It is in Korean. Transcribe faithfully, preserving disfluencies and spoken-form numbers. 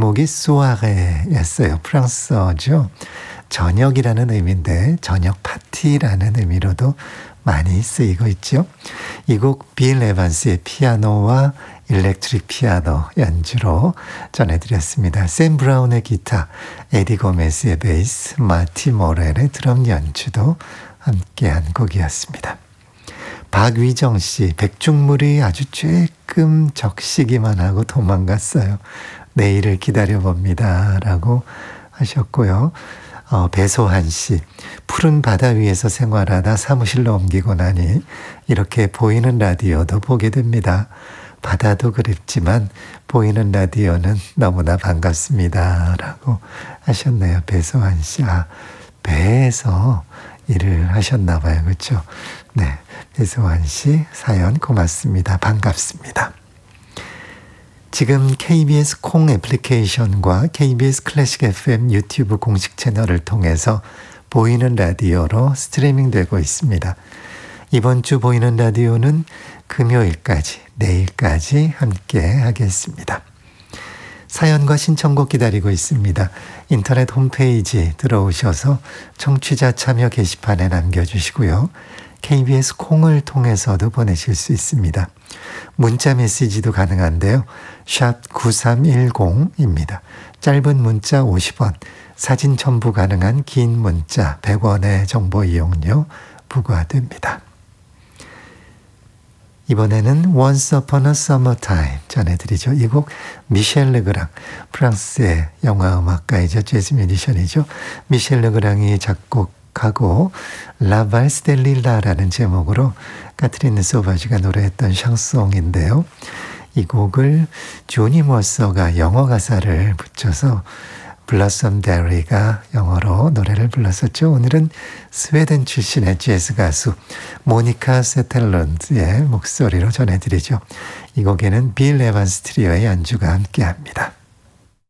제목이 소아레였어요. 프랑스어죠. 저녁이라는 의미인데 저녁 파티라는 의미로도 많이 쓰이고 있죠. 이 곡 빌 에반스의 피아노와 일렉트릭 피아노 연주로 전해드렸습니다. 샘 브라운의 기타, 에디 고메스의 베이스, 마티 모렐의 드럼 연주도 함께한 곡이었습니다. 박위정 씨, 백중물이 아주 조금 적시기만 하고 도망갔어요. 내일을 기다려봅니다. 라고 하셨고요. 어, 배소한 씨, 푸른 바다 위에서 생활하다 사무실로 옮기고 나니 이렇게 보이는 라디오도 보게 됩니다. 바다도 그립지만 보이는 라디오는 너무나 반갑습니다. 라고 하셨네요. 배소한 씨. 아, 배에서 일을 하셨나 봐요. 그렇죠? 네, 배소한 씨 사연 고맙습니다. 반갑습니다. 지금 케이비에스 콩 애플리케이션과 케이비에스 클래식 에프엠 유튜브 공식 채널을 통해서 보이는 라디오로 스트리밍 되고 있습니다. 이번 주 보이는 라디오는 금요일까지, 내일까지 함께 하겠습니다. 사연과 신청곡 기다리고 있습니다. 인터넷 홈페이지 들어오셔서 청취자 참여 게시판에 남겨주시고요. 케이비에스 콩을 통해서도 보내실 수 있습니다. 문자 메시지도 가능한데요. 샵 구삼일공입니다. 짧은 문자 오십 원, 사진 첨부 가능한 긴 문자 백 원의 정보 이용료 부과됩니다. 이번에는 Once Upon a Summertime 전해드리죠. 이 곡 미셸 르그랑, 프랑스의 영화음악가이자 재즈 뮤지션이죠. 미셸 르그랑이 작곡하고 라 발스 델 릴라라는 제목으로 카트린 소바지가 노래했던 샹송인데요. 이 곡을 조니 머서가 영어 가사를 붙여서 블러썸 데리가 영어로 노래를 불렀었죠. 오늘은 스웨덴 출신의 재즈 가수 모니카 세텔런드의 목소리로 전해드리죠. 이 곡에는 빌 에반스 트리오의 연주가 함께합니다.